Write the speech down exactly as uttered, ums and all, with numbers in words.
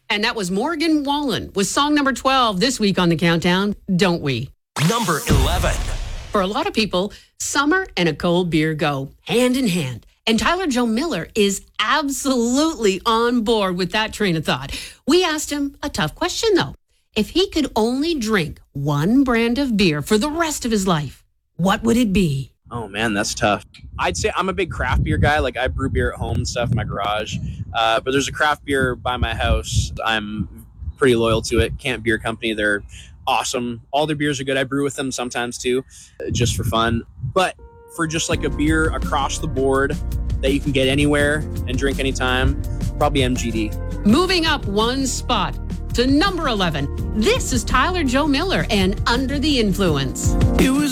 And that was Morgan Wallen with song number twelve this week on the Countdown, Don't We? Number eleven. For a lot of people, summer and a cold beer go hand in hand. And Tyler Joe Miller is absolutely on board with that train of thought. We asked him a tough question, though. If he could only drink one brand of beer for the rest of his life, what would it be? Oh, man, that's tough. I'd say I'm a big craft beer guy. Like, I brew beer at home and stuff in my garage. Uh, but there's a craft beer by my house. I'm pretty loyal to it. Camp Beer Company. They're awesome. All their beers are good. I brew with them sometimes, too, just for fun. But for just like a beer across the board that you can get anywhere and drink anytime, probably M G D. Moving up one spot to number eleven. This is Tyler Joe Miller and Under the Influence. It was